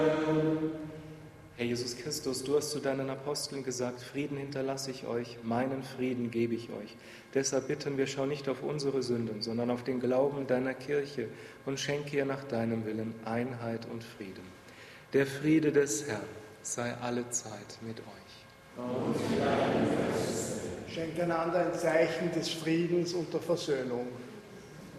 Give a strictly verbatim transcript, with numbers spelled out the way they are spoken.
Herr Jesus Christus, du hast zu deinen Aposteln gesagt, Frieden hinterlasse ich euch, meinen Frieden gebe ich euch. Deshalb bitten wir, schau nicht auf unsere Sünden, sondern auf den Glauben deiner Kirche und schenke ihr nach deinem Willen Einheit und Frieden. Der Friede des Herrn sei alle Zeit mit euch. Und schenkt einander ein Zeichen des Friedens und der Versöhnung.